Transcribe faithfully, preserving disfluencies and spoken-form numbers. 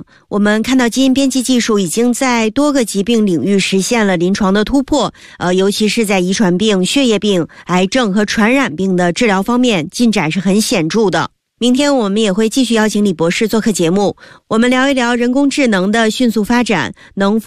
我们看到基因编辑技术已经在多个疾病领域实现了临床的突破，呃，尤其是在遗传病、血液病、癌症和传染病的治疗方面进展是很显著的。明天我们也会继续邀请李博士做客节目，我们聊一聊人工智能的迅速发展能